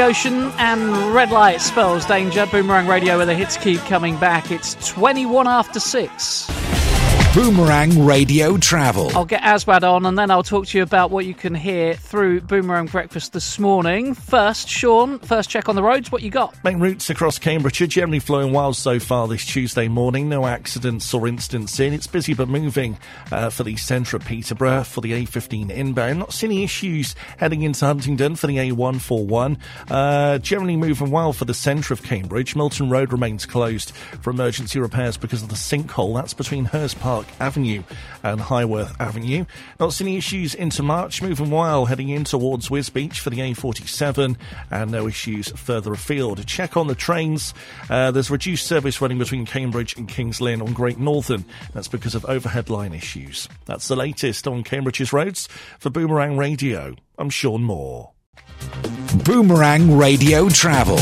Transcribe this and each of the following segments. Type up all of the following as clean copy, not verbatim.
Ocean and Red Light spells danger. Boomerang Radio where the hits keep coming back. It's 21 after 6. Boomerang Radio Travel. I'll get Asbad on and then I'll talk to you about what you can hear through Boomerang Breakfast this morning. First, Sean, first check on the roads. What you got? Main routes across Cambridgeshire generally flowing well so far this Tuesday morning. No accidents or incidents in. It's busy but moving for the centre of Peterborough for the A15 inbound. Not seeing any issues heading into Huntingdon for the A141. Generally moving well for the centre of Cambridge. Milton Road remains closed for emergency repairs because of the sinkhole. That's between Hurst Park Avenue and Highworth Avenue. Not seeing any issues into March, moving well heading in towards Wisbeach for the A47 and no issues further afield. A check on the trains. There's reduced service running between Cambridge and Kings Lynn on Great Northern. That's because of overhead line issues. That's the latest on Cambridge's roads. For Boomerang Radio, I'm Sean Moore. Boomerang Radio Travel.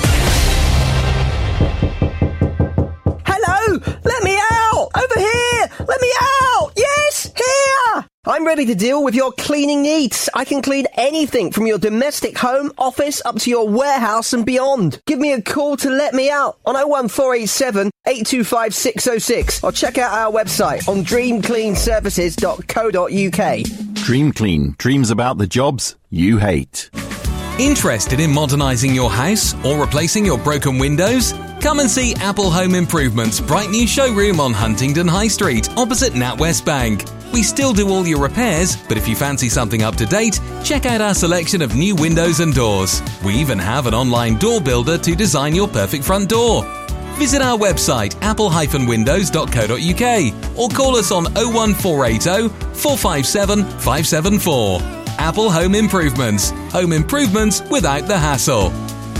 Hello! Let me out! Over here! Let me out! Yes! Here! I'm ready to deal with your cleaning needs. I can clean anything from your domestic home, office, up to your warehouse and beyond. Give me a call to let me out on 01487 825 606 or check out our website on dreamcleanservices.co.uk. Dream Clean. Dreams about the jobs you hate. Interested in modernising your house or replacing your broken windows? Come and see Apple Home Improvement's bright new showroom on Huntingdon High Street, opposite NatWest Bank. We still do all your repairs, but if you fancy something up to date, check out our selection of new windows and doors. We even have an online door builder to design your perfect front door. Visit our website, apple-windows.co.uk, or call us on 01480 457 574. Apple Home Improvements. Home improvements without the hassle.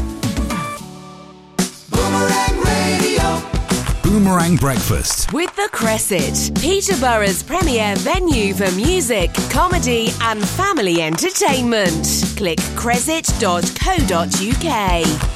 Boomerang Breakfast with The Cresset, Peterborough's premier venue for music, comedy and family entertainment. Click cresset.co.uk.